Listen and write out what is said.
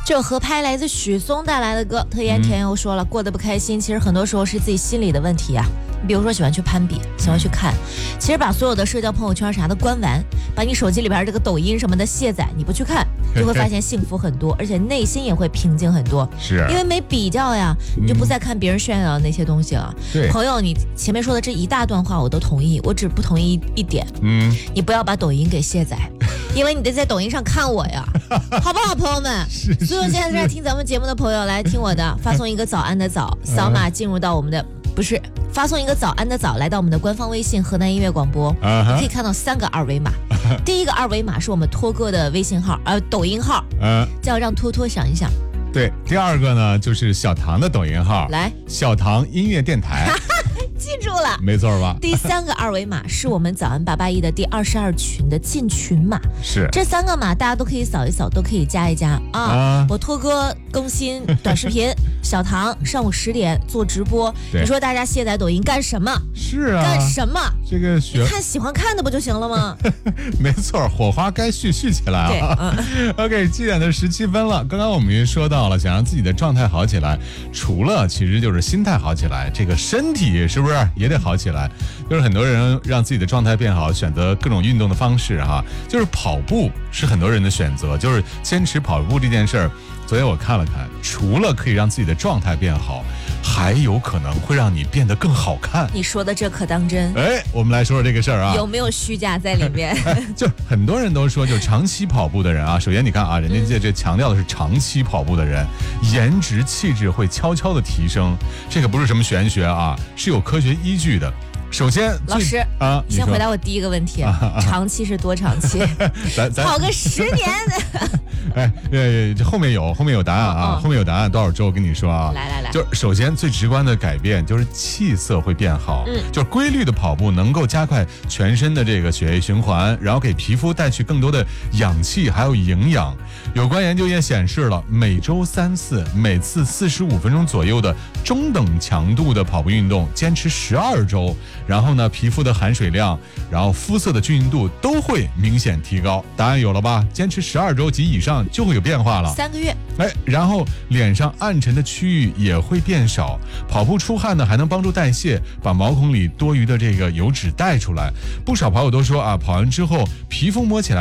这首合拍来自许嵩带来的歌，特言甜又说了，过得不开心，其实很多时候是自己心里的问题啊。比如说喜欢去攀比，喜欢去看，其实把所有的社交朋友圈啥的关完，把你手机里边这个抖音什么的卸载，你不去看，就会发现幸福很多，而且内心也会平静很多。 是， 因为没比较呀，你就不再看别人炫耀的那些东西了。 对， 朋友，你前面说的这一大段话我都同意，我只不同意一点，你不要把抖音给卸载，因为你得在抖音上看我呀，好不好，朋友们？所有现在在听咱们节目的朋友，来听我的，发送一个早安的早，扫码进入到我们的。不是，发送一个早安的早来到我们的官方微信河南音乐广播，你可以看到3个二维码。第一个二维码是我们托哥的微信号，抖音号，叫让托托想一想。 对，第二个呢就是小唐的抖音号， 来， 小唐音乐电台。 记住了， 没错吧？ 第3个二维码是我们早安881的第22群的进群码， 是这3个码大家都可以扫一扫，都可以加一加啊。我托哥更新短视频，小唐上午10点做直播，你说大家卸载抖音干什么？ 是啊， 干什么？ 这个你看喜欢看的不就行了吗？ 没错，火花该续起来啊。OK， 7点的17分了。刚刚我们也说到了，想让自己的状态好起来，除了其实就是心态好起来，这个身体是不是也得好起来？就是很多人让自己的状态变好，选择各种运动的方式哈，就是跑步是很多人的选择，就是坚持跑步这件事儿。昨天我看了看，除了可以让自己的状态变好，还有可能会让你变得更好看。 你说的这可当真？ 我们来说说这个事儿啊， 有没有虚假在里面？ 就很多人都说，就长期跑步的人啊，首先你看啊，人家这强调的是长期跑步的人，颜值气质会悄悄的提升，这个不是什么玄学啊，是有科学依据的。首先， 老师啊，先回答我第一个问题，长期是多长期？咱跑个10年。 这后面有答案啊，后面有答案，多少周我跟你说啊。 来， 就是首先最直观的改变就是气色会变好，就是规律的跑步能够加快全身的这个血液循环，然后给皮肤带去更多的氧气还有营养。有关研究也显示了，每周3次，每次45分钟左右的中等强度的跑步运动，坚持12周，然后呢，皮肤的含水量，然后肤色的均匀度都会明显提高。答案有了吧？坚持12周及以上就会有变化了。 3个月。 然后脸上暗沉的区域也会变少。跑步出汗呢，还能帮助代谢，把毛孔里多余的这个油脂带出来。不少跑友都说啊，跑完之后皮肤摸起来